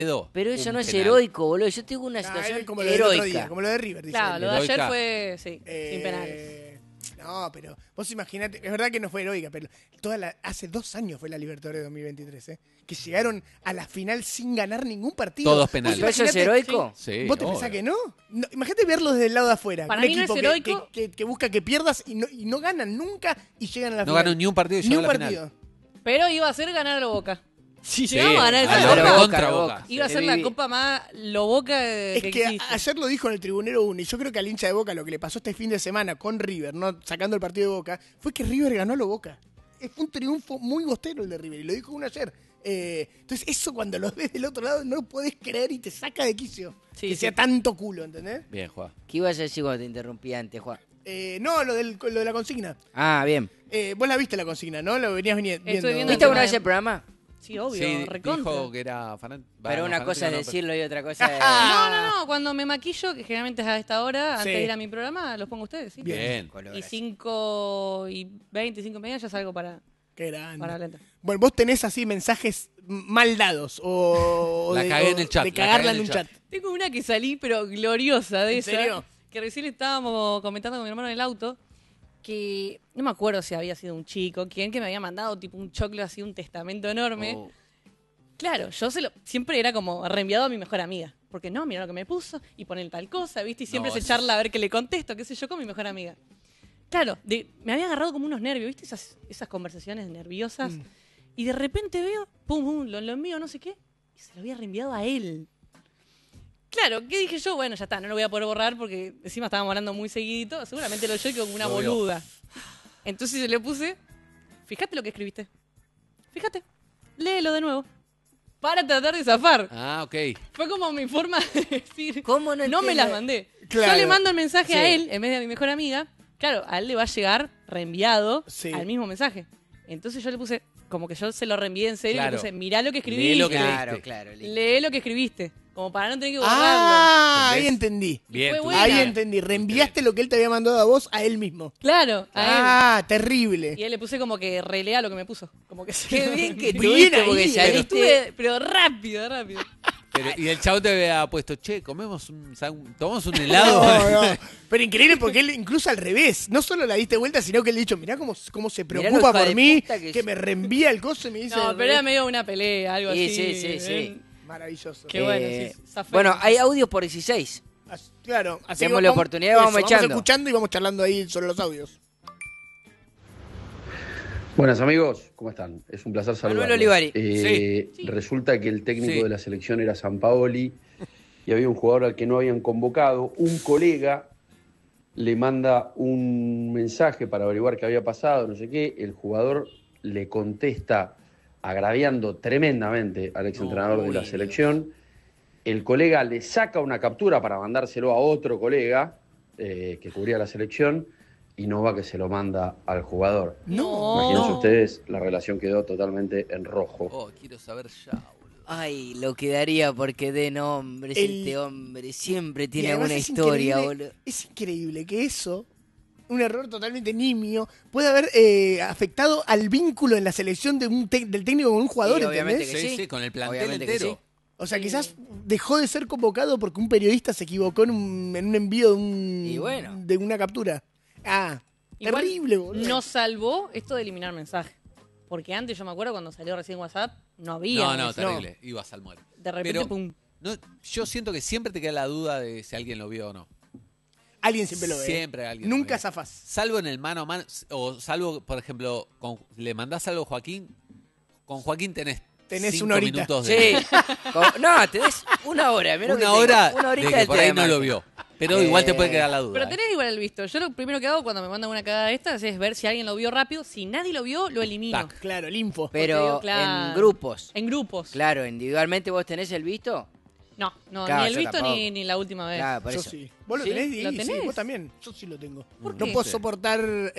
Pero eso no es penal. heroico, boludo. Yo tengo una situación como lo del otro día, heroica. como lo de River, dice Claro, él. lo de ayer Heroica. fue, sí, sin penales. No, pero vos imaginate, es verdad que no fue heroica, pero hace 2 años fue la Libertadores 2023, que llegaron a la final sin ganar ningún partido. Todos ¿Vos penales. ¿Pero eso es imaginate- heroico? Sí, ¿Vos te obvio. pensás que no? Imagínate verlo desde el lado de afuera. Para un mí no equipo es heroico. que busca que pierdas y no ganan nunca y llegan a la No final. ganó ni un partido y Ni llegó un a la partido. final. Pero iba a ser ganar a lo Boca. Sí, Sí, Llegamos a ganar esa a copa. lo Boca, contra Boca. Boca. Iba a Sí. ser la copa más lo Boca Es que existe. ayer lo dijo en el Tribunero 1 y yo creo que al hincha de Boca lo que le pasó este fin de semana con River, no sacando el partido de Boca, fue que River ganó a lo Boca. Fue un triunfo muy bostero el de River y lo dijo uno ayer. Entonces eso cuando lo ves del otro lado no lo podés creer y te saca de quicio. Sí, que sí. sea tanto culo, ¿entendés? Bien, Juan. ¿Qué ibas a decir cuando te interrumpí antes, Juan? No, lo de la consigna. Ah, bien. Vos la viste la consigna, ¿no? Lo venías viendo. Estoy viendo ¿Viste el alguna tema vez de- el programa? Sí, obvio, Sí, recontra. dijo que era Pero una cosa es decirlo y otra cosa es... No, cuando me maquillo, que generalmente es a esta hora, antes Sí. de ir a mi programa, los pongo ustedes, ¿sí? Bien. Y 5:20, 5:30 ya salgo para Qué grande. lenta. Bueno, vos tenés así mensajes mal dados o La cagué en el chat, de la cagarla cagué en un chat. Tengo una que salí, pero gloriosa de ¿En esa. serio? Que recién estábamos comentando con mi hermano en el auto. Que no me acuerdo si había sido un chico, que me había mandado tipo un choclo así, un testamento enorme. Oh. Claro, yo siempre era como reenviado a mi mejor amiga. Porque no, mira lo que me puso y poner tal cosa, ¿viste? Y siempre No, se eso charla a ver qué le contesto, qué sé yo, con mi mejor amiga. Claro, me había agarrado como unos nervios, ¿viste? Esas conversaciones nerviosas. Y de repente veo, pum, pum, lo envío, no sé qué, y se lo había reenviado a él. Claro, ¿qué dije yo? Bueno, ya está, no lo voy a poder borrar porque encima estábamos hablando muy seguidito. Seguramente lo yo como una Lo vio. boluda. Entonces le puse, fíjate lo que escribiste. Fíjate, léelo de nuevo. Para tratar de zafar. Ah, ok. Fue como mi forma de decir, ¿Cómo no me entiendo? las mandé. Claro. Yo le mando el mensaje Sí. a él en vez de a mi mejor amiga. Claro, a él le va a llegar reenviado Sí. al mismo mensaje. Entonces yo le puse, como que yo se lo reenvié en serio, y Claro. le puse, mirá lo que escribiste. Lee lo que Claro, leíste. claro. Lee lo que escribiste. Como para no tener que borrarlo. Ah, ahí ¿Entendés? entendí. Bien. Fue tú- buena. Ahí entendí. Reenviaste lo que él te había mandado a vos a él mismo. Claro, a Ah, terrible. él. Y él le puse como que relea lo que me puso. Como que Qué bien que Bien tuviste ahí, porque pero saliste... estuve, pero rápido. Y el chavo te había puesto, che, tomamos un helado. No, no. Pero increíble porque él incluso al revés. No solo la diste vuelta, sino que le he dicho, mirá cómo se Mirá preocupa lo hijo por de mí, puta que, que me reenvía el coso y me dice... No, pero era medio una pelea, algo Sí, así. sí, sí, sí. Maravilloso. Qué bueno, sí, zafé. Bueno, hay audios por 16. Claro, así Démosle vamos- oportunidad y vamos echando. escuchando y vamos charlando ahí sobre los audios. Buenas amigos, ¿cómo están? Es un placer saludarlos. Manuel Olivari. Sí. Resulta que el técnico Sí. de la selección era Sampaoli y había un jugador al que no habían convocado. Un colega le manda un mensaje para averiguar qué había pasado, no sé qué. El jugador le contesta agraviando tremendamente al exentrenador de la selección. El colega le saca una captura para mandárselo a otro colega que cubría la selección y no va que se lo manda al jugador. Imagínense ustedes, la relación quedó totalmente en rojo. Oh, quiero saber ya, boludo. Ay, lo quedaría porque de nombres El- este hombre. Siempre tiene Y además alguna es historia, increíble- boludo. Es increíble que eso, un error totalmente nimio, puede haber afectado al vínculo en la selección de del técnico con un jugador, Sí, obviamente ¿entendés? que Sí, sí. sí, con el plantel Obviamente que entero. sí. O sea, quizás dejó de ser convocado porque un periodista se equivocó en un envío Y bueno. de una captura. Ah, Igual terrible, boludo. nos salvó esto de eliminar mensajes. Porque antes yo me acuerdo cuando salió recién WhatsApp, no había. No, eso. terrible. Ibas al muere. De repente, Pero pum. no, yo siento que siempre te queda la duda de si alguien lo vio o no. Alguien siempre lo ve. Siempre alguien lo Nunca ve. zafás. Salvo en el mano a mano, o salvo, por ejemplo, le mandás algo a Joaquín, con Joaquín tenés Tenés 5 una horita. minutos Sí. de... No, tenés una hora. mirá lo que Una tengo. hora Una horita de que del por ahí tema. no lo vio. Pero igual te puede quedar la duda. Pero tenés igual el visto. Yo lo primero que hago cuando me mandan una cagada de estas es ver si alguien lo vio rápido. Si nadie lo vio, lo elimino. Tac. Claro, el info. Pero digo, claro. en grupos. En grupos. Claro, individualmente vos tenés el visto. No, Claro, ni el yo visto tampoco. ni la última vez. Claro, por Yo eso. sí. ¿Vos lo ¿Sí? tenés, Diego? ¿Lo tenés? Sí, vos también. Yo sí lo tengo. ¿Por No qué? puedo soportar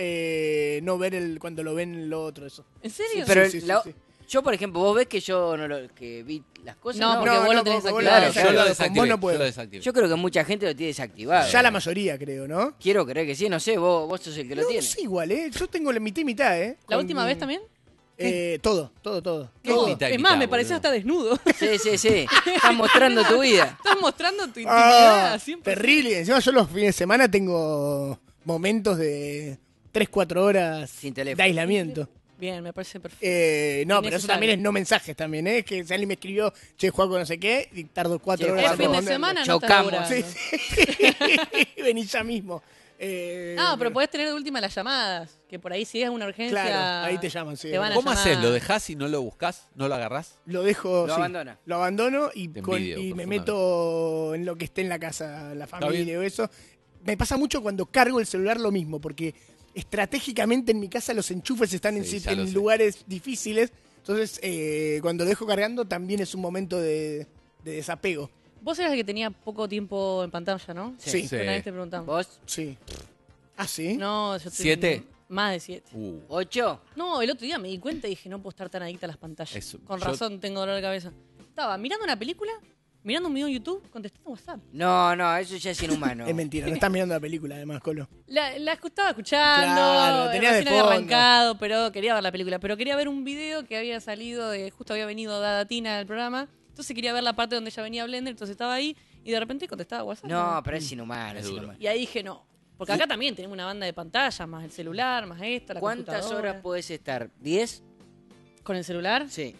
no ver cuando lo ven lo otro, eso. ¿En serio? Pero sí, sí, la- yo, por ejemplo, vos ves que yo no lo, que vi las cosas. No, porque vos lo tenés porque vos activado. tenés Yo lo activado, con desactivé. vos no puedo. Yo lo desactivé. Yo creo que mucha gente lo tiene desactivado. Ya la mayoría, creo, ¿no? Quiero creer que sí, no sé, vos sos el que lo No, tiene. no sé igual, ¿eh? Yo tengo la mitad y mitad, ¿eh? ¿La última vez también? Todo. ¿Qué mitad y Es más, mitad, me pareció boludo? hasta desnudo. Sí. Estás mostrando tu vida. Estás mostrando tu intimidad. Ah, 100%. terrible. Encima yo los fines de semana tengo momentos de 3-4 horas Sin teléfono. de aislamiento. Bien, me parece perfecto. No, pero eso Innecesario. también es no mensajes también, ¿eh? Que si alguien me escribió, che, juego no sé qué, y tardo 4 Che, horas El en fin de responderle. semana no Chocamos. estás laburando. Sí. Vení ya mismo. No, pero podés tener de última las llamadas. Que por ahí si es una urgencia. Claro, ahí te llaman, sí. Te van a ¿Cómo llamar. haces? ¿Lo dejás y no lo buscás? ¿No lo agarrás? Lo dejo, Lo sí. abandona. Lo abandono y, Te con- envidio y me profundamente. meto en lo que esté en la casa, la bien. familia o eso. Me pasa mucho cuando cargo el celular lo mismo, porque estratégicamente en mi casa los enchufes están en, Sí, sit- ya lo en sé. lugares difíciles. Entonces, cuando lo dejo cargando también es un momento de desapego. Vos eras el que tenía poco tiempo en pantalla, ¿no? Sí. Sí. Una vez te preguntamos. ¿Vos? Sí. ¿Ah, sí? No, yo estoy 7. Más de 7. 8. No, el otro día me di cuenta y dije, no puedo estar tan adicta a las pantallas. Eso, Con yo- razón, tengo dolor de cabeza. Estaba mirando una película, mirando un video en YouTube, contestando WhatsApp. No, eso ya es inhumano. Es mentira, no estás mirando la película además, Colo. La estaba escuchando, Claro, tenía de recién había fondo. arrancado, pero quería ver la película. Pero quería ver un video que había salido, justo había venido Dada Tina al programa. Entonces quería ver la parte donde ella venía a Blender, entonces estaba ahí y de repente contestaba WhatsApp. No, pero es inhumano. Es es duro. inhumano. Y ahí dije, no. Porque acá también tenemos una banda de pantallas, más el celular, más esto, la ¿Cuántas computadora. horas podés estar? ¿10? ¿Con el celular? Sí.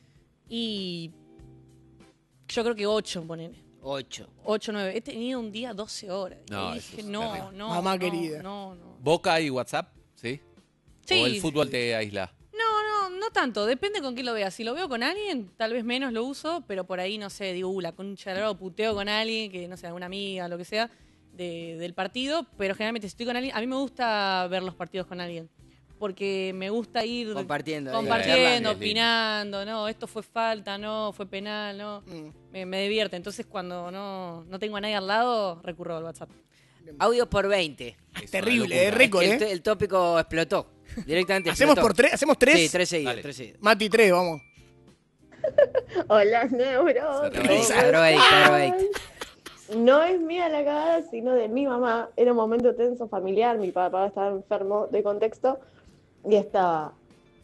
Y yo creo que 8, ponele. 8. 8, 9. He tenido un día 12 horas. No, y eso dije, es no, terrible. no. Mamá no, querida. No. ¿Boca y WhatsApp? ¿Sí? Sí. ¿O el fútbol te aísla? No tanto. Depende con quién lo veas. Si lo veo con alguien, tal vez menos lo uso, pero por ahí, no sé, digo, la concha de la lora, o puteo con alguien, que no sé, alguna amiga, lo que sea, del partido. Pero generalmente, si estoy con alguien, a mí me gusta ver los partidos con alguien. Porque me gusta ir Compartiendo, compartiendo, charlando. opinando, no, esto fue falta, no, fue penal, no. Mm. Me divierte. Entonces, cuando no tengo a nadie al lado, recurro al WhatsApp. Audios por 20. Es Terrible, una locura. récord, El, el tópico explotó. Directamente ¿Hacemos explotó. por 3? ¿Hacemos 3? Sí, 3 seguidos. Dale. 3 seguidos. Mati 3, vamos. Hola, Neuro. Se ríe. Drogadicta. No es mía la cagada, sino de mi mamá. Era un momento tenso familiar, mi papá estaba enfermo de contexto y estaba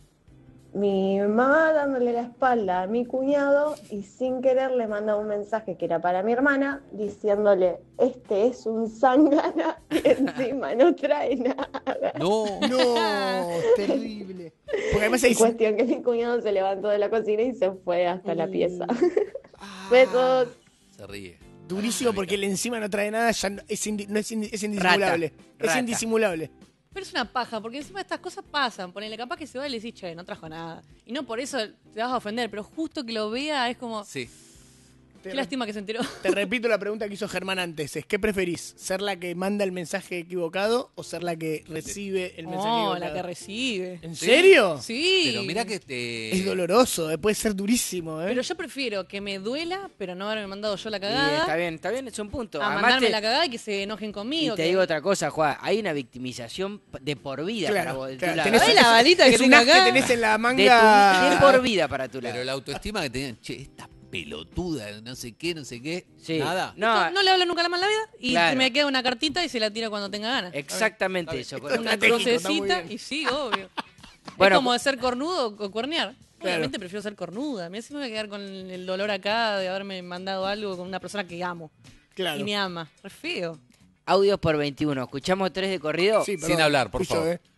mi mamá dándole la espalda a mi cuñado y sin querer le manda un mensaje que era para mi hermana diciéndole, este es un zángana y encima no trae nada. No. No, terrible. Porque además ahí Cuestión que mi cuñado se levantó de la cocina y se fue hasta la pieza. Ah, Besos. Se ríe. durísimo porque el encima no trae nada, ya es indisimulable. Rata. Es indisimulable. Pero es una paja, porque encima estas cosas pasan. Ponele, capaz que se va y le decís, che, no trajo nada. Y no por eso te vas a ofender, pero justo que lo vea es como, Sí. qué lástima que se enteró. Te repito la pregunta que hizo Germán antes. ¿Qué preferís? ¿Ser la que manda el mensaje equivocado o ser la que recibe el mensaje No, equivocado? la que recibe. ¿En serio? Sí. Pero mira que te... Es doloroso, puede ser durísimo, ¿eh? Pero yo prefiero que me duela, pero no haberme mandado yo la Y cagada, está bien, es un punto. a Además mandarme la cagada y que se enojen y conmigo. te que- digo otra cosa, Juan. Hay una victimización de por vida para vos. De tu lado. Tenés, Ay, la balita que es un tengo as que acá. tenés en la De manga. por vida para tu lado. Pero la autoestima que tenían, che, esta pelotuda, no sé qué, Sí. nada. No, No le hablo nunca la mala vida y Claro. me queda una cartita y se la tiro cuando tenga ganas. exactamente Está eso. bien. Una Estratégico, está muy crucecita bien. y sí, obvio. Bueno, es como de ser cornudo o cuernear. Claro. Obviamente prefiero ser cornuda. Mira si me voy a quedar con el dolor acá de haberme mandado algo con una persona que amo Claro. y me ama. Re feo. audios por 21. ¿Escuchamos 3 de corrido? Sí, Sin hablar, por Fui yo, favor.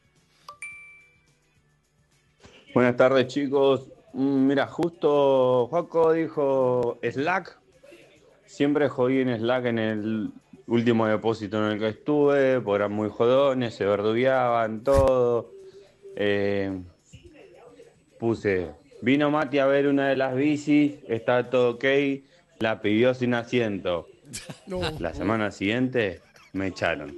Buenas tardes, chicos. Mira, justo Joaco dijo Slack. Siempre jodí en Slack en el último depósito en el que estuve, porque eran muy jodones, se verdugueaban, todo. Puse, vino Mati a ver una de las bicis, está todo ok, la pidió sin asiento. No. La semana siguiente me echaron.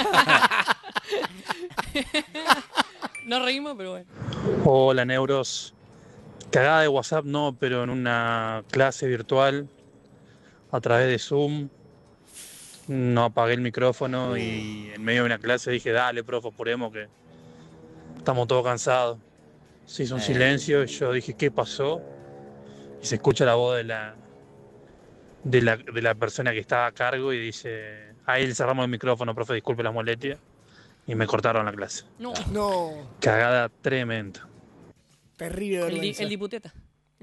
No reímos, pero bueno. Hola, Neuros. Cagada de WhatsApp no, pero en una clase virtual a través de Zoom no apagué el micrófono y en medio de una clase dije, dale, profe, apuremos que estamos todos cansados. Se hizo un silencio y yo dije, ¿qué pasó? Y se escucha la voz de la persona que estaba a cargo y dice, ahí le cerramos el micrófono, profe, disculpe las molestias. Y me cortaron la clase. No. No. Cagada tremenda. Terrible El, vergüenza. el diputeta.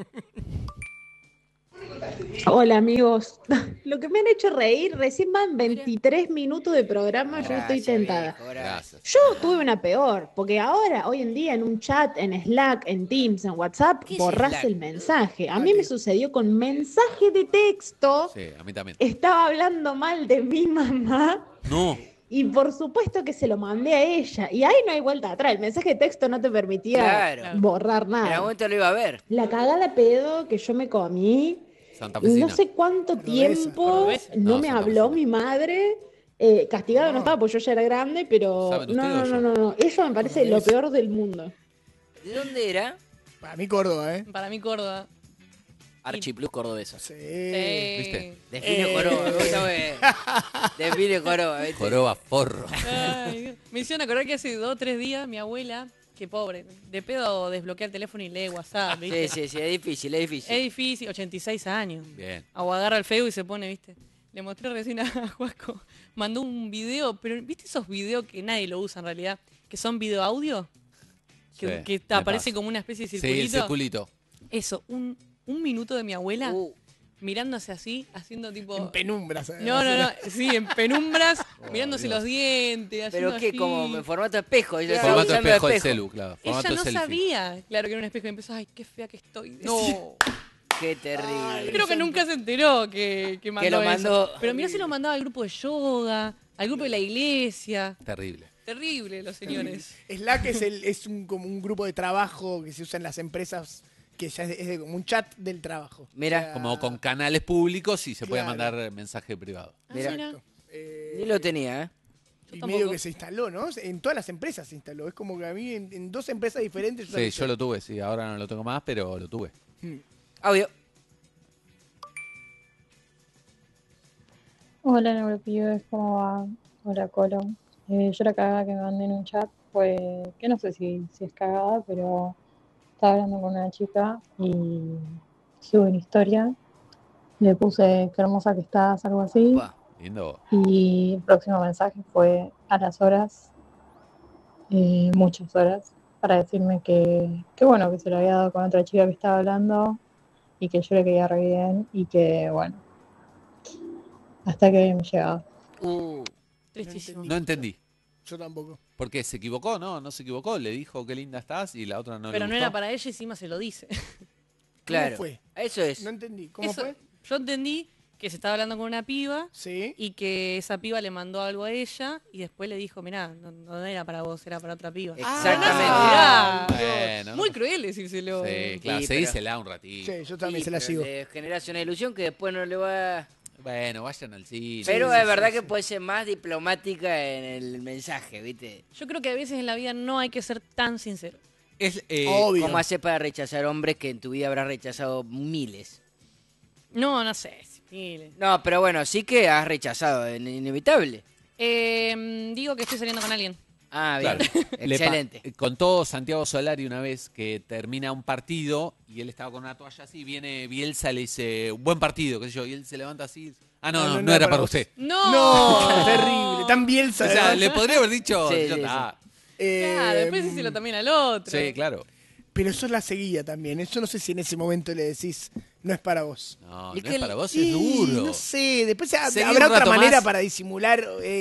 Hola amigos, lo que me han hecho reír, recién van 23 minutos de programa, yo estoy tentada. viejo, Gracias. Yo tuve una peor, porque ahora, hoy en día, en un chat, en Slack, en Teams, en WhatsApp, ¿Qué es borrás Slack? el mensaje. A mí me sucedió con mensaje de texto, Sí, a mí también. estaba hablando mal de mi mamá. No. Y por supuesto que se lo mandé a ella. Y ahí no hay vuelta atrás. El mensaje de texto no te permitía Claro. borrar En nada. algún momento lo iba a ver. La cagada pedo que yo me comí, Santa Fecina. no sé cuánto tiempo Cordobesa. no No, me Santa habló Fecina. mi madre. Castigada no estaba, porque yo ya era grande, pero ¿Saben no, ustedes o yo? no. Eso me parece lo peor del mundo. ¿De dónde era? Para mí Córdoba, ¿eh? Para mí, Córdoba. Archiplus cordobesa. Sí. ¿Viste? Define Córdoba. Me gusta muy bien. Define Córdoba, ¿viste? Joroba forro. Ay, Dios. Me hicieron acordar que hace 2 o 3 días mi abuela, que pobre, de pedo desbloquea el teléfono y lee WhatsApp, ¿viste? Sí, es difícil, es difícil. Es difícil, 86 años. Bien. O agarra el Facebook y se pone, ¿viste? Le mostré recién a Juaco. Mandó un video, pero ¿viste esos videos que nadie lo usa en realidad? Que son video audio. Que, Sí, que me aparece pasa. como una especie de Sí, circulito. el circulito. Eso, un minuto de mi abuela Uh, mirándose así, haciendo tipo. En penumbras. No, sí, en penumbras, mirándose Dios. los dientes. pero haciendo qué, así. como en formato espejo. Ella estaba Formato usando espejo el celu, claro. Formato Ella no selfie. sabía, claro, que era un espejo y empezó, ay, qué fea que estoy. decía. No, qué terrible. Creo que nunca se enteró que mandó lo eso. mandó. Pero mirá si lo mandaba al grupo de yoga, al grupo de la iglesia. Terrible. Terrible los señores. Slack es como un grupo de trabajo que se usa en las empresas, que ya es como un chat del trabajo. Mira, O sea, Como con canales públicos y se puede Claro. mandar mensaje privado. Mira. Exacto. Ni lo tenía, ¿eh? Y Yo medio tampoco. que se instaló, ¿no? En todas las empresas se instaló. Es como que a mí en 2 empresas diferentes. Sí, yo lo tuve, sí. Ahora no lo tengo más, pero lo tuve. Audio. Hola, neuropibes, ¿cómo va? Hola, Colo. Yo la cagada que me mandé en un chat fue, que no sé si es cagada, pero estaba hablando con una chica y sube una historia. Le puse qué hermosa que estás, algo así. Upa. Lindo. Y el próximo mensaje fue a las horas, muchas horas, para decirme que bueno, que se lo había dado con otra chica que estaba hablando y que yo le quería re bien y que bueno, hasta que me llegaba. Tristísimo. No entendí. Yo tampoco. Porque se equivocó, ¿no? No se equivocó. Le dijo qué linda estás y la otra no Pero le no gustó. era para ella y encima se lo dice. Claro. fue? Eso es. No entendí. ¿Cómo Eso- fue? Yo entendí que se estaba hablando con una piba Sí. y que esa piba le mandó algo a ella y después le dijo, mirá, no era para vos, era para otra piba. Exactamente. Ah, Bueno. Muy cruel decírselo. Sí, claro. Sí, Seguísela un ratito. Sí, yo también Sí, se la pero sigo. le generas una ilusión que después no le va. Bueno, vayan al cine. Pero sí, es sí, verdad sí. que puede ser más diplomática en el mensaje, ¿viste? Yo creo que a veces en la vida no hay que ser tan sincero. Es, Obvio. ¿Cómo haces para rechazar hombres que en tu vida habrás rechazado miles? No sé. Miles. No, pero bueno, sí que has rechazado, inevitable. Digo que estoy saliendo con alguien. Ah, bien. Claro. Excelente. Contó Santiago Solari una vez que termina un partido y él estaba con una toalla así, viene Bielsa, le dice, buen partido, qué sé yo, y él se levanta así. Ah, no era para usted. No. No, terrible. Tan O Bielsa. sea, además. le podría haber dicho, Sí, ya sí, está. Claro, después díselo también al otro. Sí, claro. Pero eso es la seguía también. Yo no sé si en ese momento le decís, no es para vos. No, ¿Y no qué es para vos, Y es duro. No sé, después Seguí habrá un otra rato manera más. para disimular.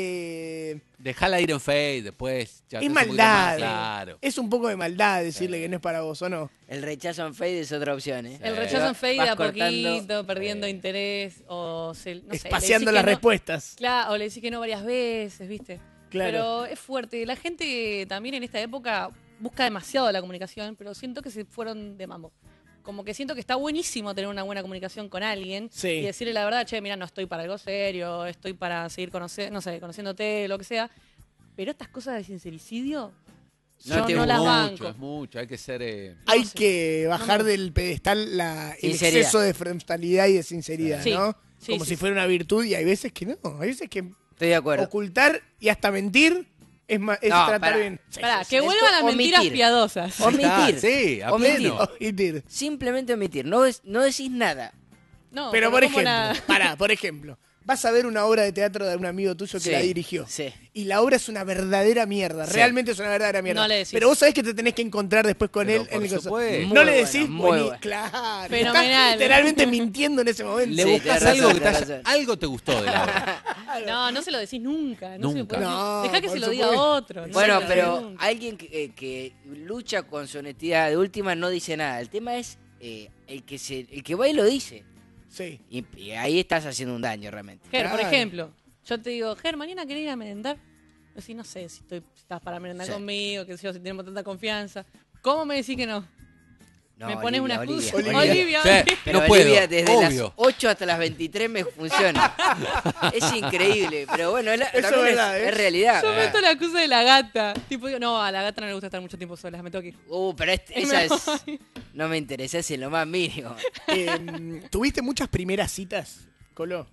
Dejala ir en Face después. Ya Es te hace un poquito más maldad. claro. Es un poco de maldad decirle que no es para vos, ¿o no? El rechazo en fade es otra opción, ¿eh? El rechazo en fade Vas de a cortando. poquito, perdiendo interés, o no sé, le Espaciando decís las que no- respuestas. Claro, o le decís que no varias veces, ¿viste? Claro. Pero es fuerte. La gente también en esta época busca demasiado la comunicación, pero siento que se fueron de mambo. Como que siento que está buenísimo tener una buena comunicación con alguien Sí. y decirle la verdad, che, mira, no estoy para algo serio, estoy para seguir conociéndote, lo que sea. Pero estas cosas de sincericidio, No yo te no gusta. las mucho, banco. es mucho, hay que ser... Hay sé. que bajar No me- del pedestal el Sinceridad. exceso de frontalidad y de sinceridad, Sí, ¿no? sí, Como sí, si sí. fuera una virtud y hay veces que no. Hay veces que Estoy de acuerdo. ocultar y hasta mentir es No, tratar pará. bien. Sí, Pará, sí, que Esto, vuelvan las mentiras omitir. piadosas. Omitir. Sí, a Omitir. pleno. omitir. Simplemente omitir. No decís nada. No, Pero por como ejemplo, la- por ejemplo, vas a ver una obra de teatro de un amigo tuyo que Sí, la dirigió. sí. Y la obra es una verdadera mierda. Sí. Realmente es una verdadera mierda. No le decís. Pero vos sabés que te tenés que encontrar después con Pero él en por el coso. supuesto. No Muy le buena, decís, muy buení- buena. claro. Fenomenal. Estás literalmente mintiendo en ese momento. Le Sí, buscas tenés algo razón, que te tenés haya, razón. algo te gustó de la obra. No, no se lo decís nunca. No se lo Nunca. puede- No, Dejá que por se lo diga supuesto. otro. no Bueno, se lo pero diga nunca. alguien que lucha con su honestidad de última no dice nada. El tema es el que va y lo dice. Sí. Y ahí estás haciendo un daño realmente. Ger, por Claro. ejemplo, yo te digo, Ger, mañana querés ir a merendar. Yo sí, no sé si estás para merendar Sí. conmigo, qué sé yo, si tenemos tanta confianza. ¿Cómo me decís que no? No, Me pones Olivia, una excusa. Olivia. Olivia. Sí, Pero no puedo, Olivia, desde obvio. las 8 hasta las 23 me funciona. Es increíble, pero bueno, Eso también es verdad, es realidad. Yo meto la excusa de la gata. Tipo, digo, no, a la gata no le gusta estar mucho tiempo sola, me tengo que ir. Pero Y esa me es... voy. No me interesa, es en lo más mínimo. ¿Tuviste muchas primeras citas, Colo?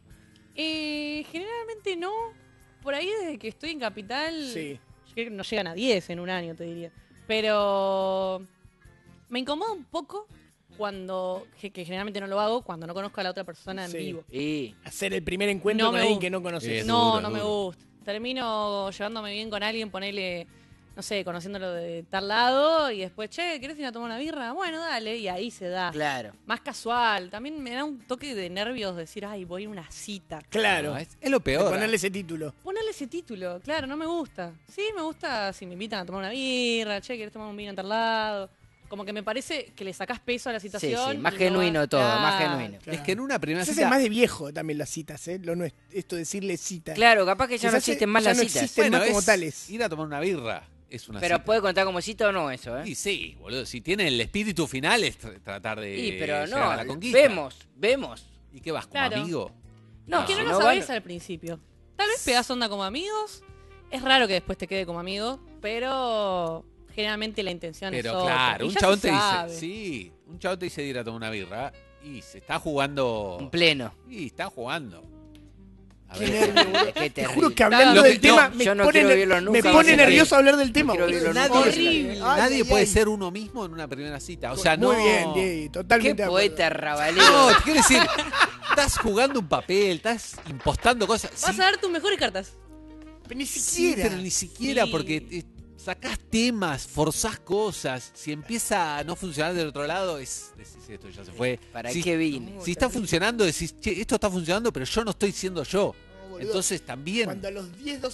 Generalmente no. Por ahí desde que estoy en Capital, Sí. yo creo que no llegan a 10 en un año, te diría. Pero me incomoda un poco cuando, que generalmente no lo hago, cuando no conozco a la otra persona en Sí. vivo. Y Hacer el primer encuentro No con me alguien gusta. que no conoces. Es No, duro, no me duro. gusta. Termino llevándome bien con alguien, ponerle, no sé, conociéndolo de tal lado y después, che, ¿querés ir a tomar una birra? Bueno, dale, y ahí se da. claro. Más casual. También me da un toque de nervios decir, ay, voy a una cita. Claro. No, es lo De peor. ponerle ese título. Ponerle ese título, claro, no me gusta. Sí, me gusta si me invitan a tomar una birra, che, ¿querés tomar un vino en tal lado? Como que me parece que le sacás peso a la Sí, situación. sí, más y no genuino vas- todo, más Claro. genuino. Es que en una primera Se hace cita... más de viejo también las citas, ¿eh? Lo no es, esto de decirle cita. Claro, capaz que ya no Quizás existen más ya las no citas. existen más como es tales. ir a tomar una birra. Es una Pero cita. puede contar como cita o no eso, ¿eh? Y sí, boludo. Si tiene el espíritu final es tratar de Sí, pero llegar a la no, conquista. vemos. ¿Y qué vas, como Claro. amigo? No, Es que no si lo no sabés van- al principio. Tal vez pegás onda como amigos. Es raro que después te quede como amigo, pero generalmente la intención es Pero otra. claro, Y un ya chabón se te sabe. dice, sí, un chabón te dice de ir a tomar una birra y se está jugando. En pleno. Y está jugando. A Qué ver. nervio, boludo. Qué Te juro terrible. que hablando Lo del que- tema no, me yo no pone, quiero vivirlo me nunca pone más. nervioso hablar del tema. quiero boludo. vivirlo Nadie, nunca. Horrible. nadie puede ser uno mismo en una primera cita. O sea, no. Muy bien, Diego, Qué totalmente de acuerdo. poeta rabalero. No, te quiero decir, estás jugando un papel, estás impostando cosas. Vas Sí, a dar tus mejores cartas. Pero ni sí, siquiera. pero ni siquiera Sí. porque sacás temas, forzás cosas. Si empieza a no funcionar del otro lado, decís, esto ya se fue. ¿Para Si- qué vine? Si está funcionando, decís, che, esto está funcionando, pero yo no estoy siendo yo. No, boludo. Entonces también. Cuando a los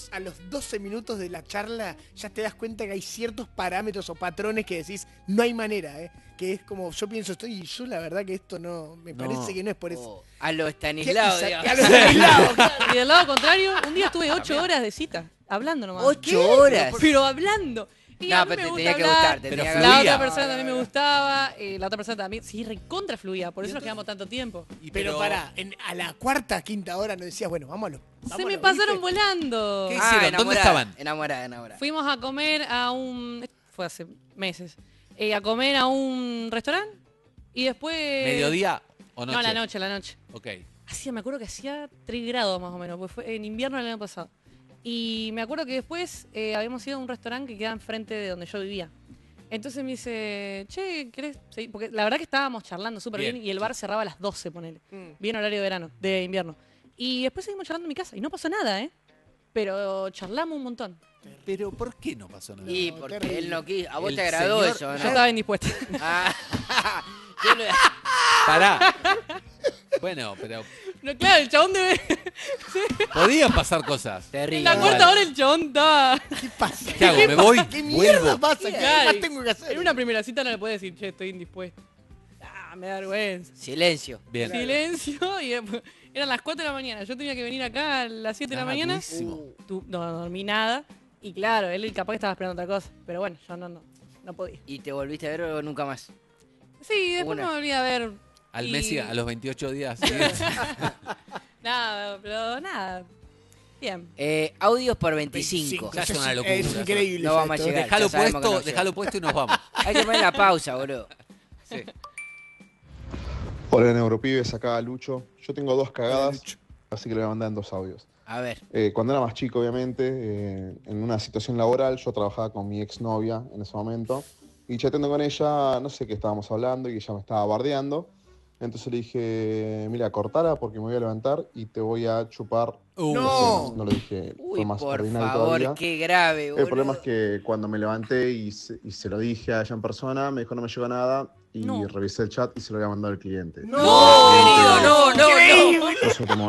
12 minutos de la charla ya te das cuenta que hay ciertos parámetros o patrones que decís, no hay manera, ¿eh? Que es como, yo pienso, yo la verdad que esto no, me No. parece que no es por eso. Oh, a lo ¿Qué? Estanislao, Y digamos. a los aislados, claro. Y del lado contrario, un día estuve 8 horas de cita, hablando nomás. 8 horas. Pero hablando. Y No, a mí pero me te gusta tenía que hablar. gustar, te Pero tenía que La fluía. gustar. otra persona también me gustaba, la otra persona también, sí, recontra fluía, por eso nos quedamos tanto tiempo. Y Pero pará, a la cuarta, quinta hora no decías, bueno, vámonos. Se me pasaron volando. ¿Qué hicieron? ¿Dónde enamorada, estaban? Enamorada. Fuimos a comer a un... Fue hace meses. A comer a un restaurante y después... ¿Mediodía o noche? No, la noche. Ok. Me acuerdo que hacía 3 grados más o menos, porque fue en invierno del año pasado. Y me acuerdo que después habíamos ido a un restaurante que queda enfrente de donde yo vivía. Entonces me dice, che, ¿querés seguir? Porque la verdad que estábamos charlando súper bien Bien. y el bar cerraba a las 12, ponele. Mm. Bien horario de verano, de invierno. Y después seguimos charlando en mi casa y no pasó nada, ¿eh? Pero charlamos un montón. Pero ¿por qué no pasó nada? Y porque terrible. él no quiso. A vos El te agradó señor- eso, Yo ¿no? estaba indispuesta. Ah, yo lo- Pará. Bueno, pero No, claro, el chabón debe... podían pasar cosas. En Terrible. la cuarta hora el chabón estaba... ¿Qué pasa? ¿Qué hago? ¿Me voy? ¿Qué mierda ¿Vuelvo? pasa? ¿Qué Claro, más tengo que hacer? En una primera cita no le puedes decir, che, estoy indispuesto. Me da vergüenza. Silencio. Bien. Silencio y después, eran las 4 de la mañana. Yo tenía que venir acá a las 7 de la mañana. durísimo. No dormí nada. Y claro, él capaz que estaba esperando otra cosa. Pero bueno, yo no podía. ¿Y te volviste a ver o nunca más? Sí, después Una. me volví a ver. Al y- Messi a los 28 días. Nada, pero nada. Bien. Audios por 25. Ya es una Es locura. increíble. No ya vamos a esto. llegar. Déjalo Ya sabemos que puesto, no llega. déjalo puesto y nos vamos. Hay que poner la pausa, boludo. Sí. Hola Neuropibes, acá Lucho. Yo tengo 2 cagadas, así que le voy a mandar en 2 audios. A ver. Cuando era más chico, obviamente, en una situación laboral, yo trabajaba con mi exnovia en ese momento. Y chateando con ella, no sé qué estábamos hablando y ella me estaba bardeando. Entonces le dije, mira, cortala porque me voy a levantar y te voy a chupar. ¡No! No lo dije, Uy, fue más por ordinario favor, todavía. qué grave, El boludo. problema es que cuando me levanté y se lo dije a ella en persona, me dijo no me llegó nada y revisé el chat y se lo había mandado al cliente. No, querido, no, no, no. Eso tomó